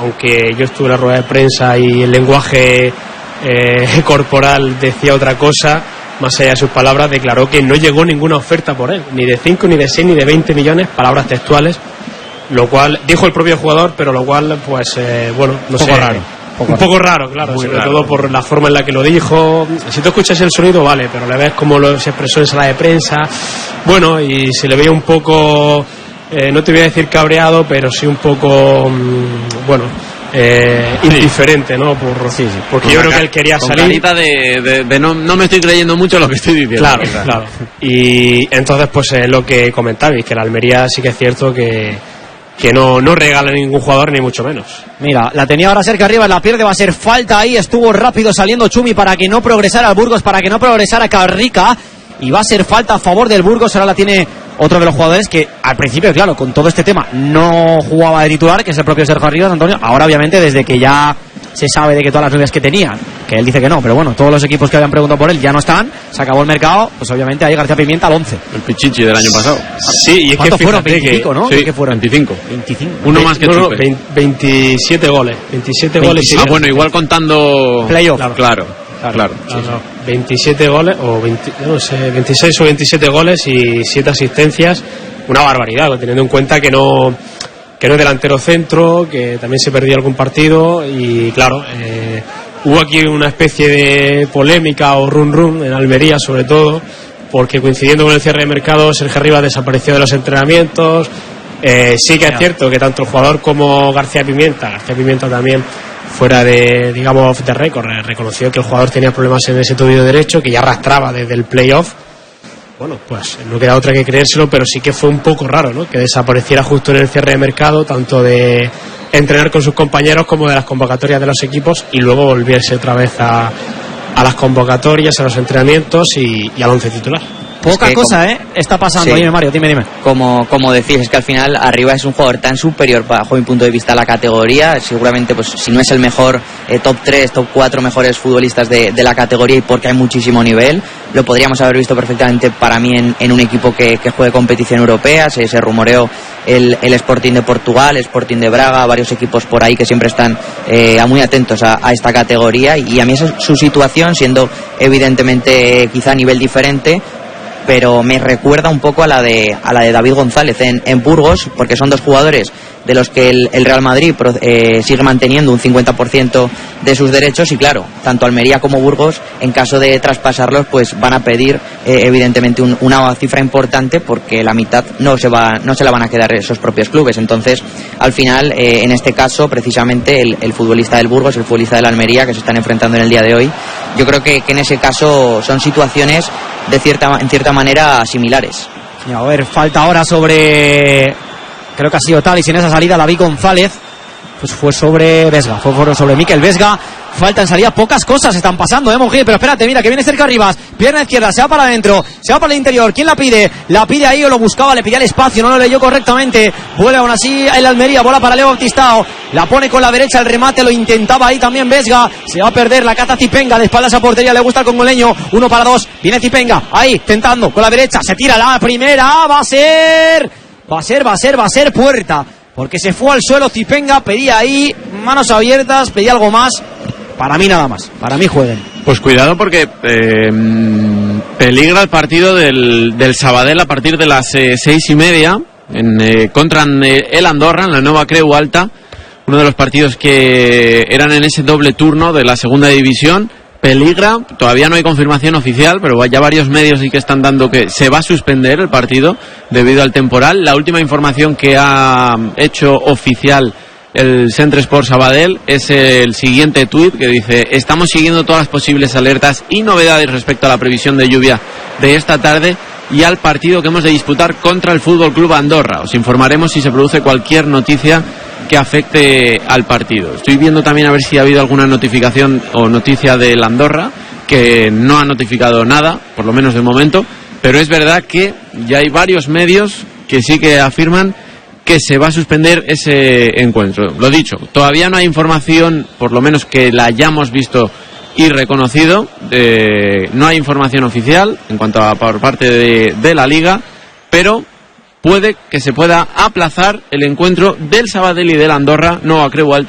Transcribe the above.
aunque yo estuve en la rueda de prensa y el lenguaje corporal decía otra cosa, más allá de sus palabras, declaró que no llegó ninguna oferta por él, ni de 5, ni de 6, ni de 20 millones, palabras textuales, lo cual dijo el propio jugador, pero lo cual, pues, bueno, no sé. Un poco raro, claro, sobre todo por la forma en la que lo dijo. Si tú escuchas el sonido, vale, pero le ves cómo se expresó en sala de prensa, bueno, y se le veía un poco, no te voy a decir cabreado, pero sí un poco, bueno, indiferente, ¿no? Porque yo creo que él quería salir. Con carita de no me estoy creyendo mucho lo que estoy diciendo. Claro. Y entonces, pues lo que comentabais, que la Almería sí que es cierto que no regala a ningún jugador, ni mucho menos. Mira, la tenía ahora cerca arriba, la pierde, va a ser falta ahí, estuvo rápido saliendo Chumi para que no progresara el Burgos, para que no progresara Carrica, y va a ser falta a favor del Burgos. Ahora la tiene otro de los jugadores que al principio, claro, con todo este tema no jugaba de titular, que es el propio Sergio Arribas, Antonio. Ahora obviamente desde que ya se sabe de que todas las novias que tenían, que él dice que no, pero bueno, todos los equipos que habían preguntado por él ya no están, se acabó el mercado, pues obviamente ahí García Pimienta al 11. El Pichichi del año pasado. Sí, y es que fueron 25, ¿no? Sí, ¿Qué fueron? 25. Uno más que no, 27 goles. 27 goles. Ah, bueno, igual contando playoff. Claro. 27 goles, o 26 o 27 goles y 7 asistencias. Una barbaridad, teniendo en cuenta que no es delantero centro, que también se perdía algún partido. Y claro, hubo aquí una especie de polémica o run en Almería, sobre todo porque coincidiendo con el cierre de mercado, Sergio Arribas desapareció de los entrenamientos. Sí que es cierto que tanto el jugador como García Pimienta también, fuera de, digamos, off the record, reconoció que el jugador tenía problemas en ese tobillo derecho, que ya arrastraba desde el playoff. Bueno, pues no queda otra que creérselo, pero sí que fue un poco raro, ¿no? Que desapareciera justo en el cierre de mercado, tanto de entrenar con sus compañeros como de las convocatorias de los equipos, y luego volviese otra vez a las convocatorias, a los entrenamientos y al 11 titular. Poca cosa, está pasando. Sí. Dime, Mario, dime. Como decís, es que al final Arribas es un jugador tan superior bajo mi punto de vista a la categoría. Seguramente, pues si no es el mejor, top 3, top 4 mejores futbolistas de la categoría, y porque hay muchísimo nivel. Lo podríamos haber visto perfectamente para mí en un equipo que juegue competición europea. Se rumoreó el Sporting de Portugal, Sporting de Braga, varios equipos por ahí que siempre están muy atentos a esta categoría, y a mí esa es su situación, siendo evidentemente quizá a nivel diferente, pero me recuerda un poco a la de David González en Burgos, porque son dos jugadores de los que el Real Madrid sigue manteniendo un 50% de sus derechos, y claro, tanto Almería como Burgos, en caso de traspasarlos, pues van a pedir evidentemente una cifra importante, porque la mitad no se la van a quedar esos propios clubes. Entonces, al final, en este caso, precisamente el futbolista del Burgos, el futbolista de la Almería, que se están enfrentando en el día de hoy, yo creo que en ese caso son situaciones en cierta manera similares. Y a ver, falta ahora sobre, creo que ha sido tal, y sin esa salida David González, pues fue sobre Vesga, fue sobre Mikel Vesga. Falta en salida, pocas cosas están pasando, Monjil, pero espérate, mira que viene cerca Arribas, pierna izquierda, se va para adentro, se va para el interior. ¿Quién la pide? La pide ahí, o lo buscaba, le pedía el espacio, no lo leyó correctamente. Vuelve aún así el Almería, bola para Leo Bautistao, la pone con la derecha, el remate lo intentaba ahí también Vesga, se va a perder, la caza Zipenga, de espaldas a portería, le gusta el congoleño, 1 para 2, viene Zipenga, ahí, tentando, con la derecha, se tira la primera, va a ser puerta, porque se fue al suelo Zipenga, pedía ahí manos abiertas, pedía algo más. Para mí nada más, para mí jueguen. Pues cuidado, porque peligra el partido del Sabadell a partir de las 6:30 contra el Andorra en la Nova Creu Alta, uno de los partidos que eran en ese doble turno de la segunda división. Peligra, todavía no hay confirmación oficial, pero ya varios medios sí que están dando que se va a suspender el partido debido al temporal. La última información que ha hecho oficial el Centre Sport Sabadell es el siguiente tuit, que dice: estamos siguiendo todas las posibles alertas y novedades respecto a la previsión de lluvia de esta tarde y al partido que hemos de disputar contra el Fútbol Club Andorra. Os informaremos si se produce cualquier noticia que afecte al partido. Estoy viendo también a ver si ha habido alguna notificación o noticia del Andorra, que no ha notificado nada, por lo menos de momento, pero es verdad que ya hay varios medios que sí que afirman que se va a suspender ese encuentro. Lo dicho, todavía no hay información, por lo menos que la hayamos visto y reconocido, no hay información oficial en cuanto a por parte de la Liga, pero puede que se pueda aplazar el encuentro del Sabadell y del Andorra, Nova Creu Alta.